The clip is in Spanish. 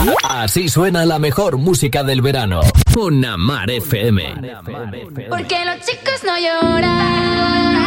Así suena la mejor música del verano. Una Mar FM. Porque los chicos no lloran.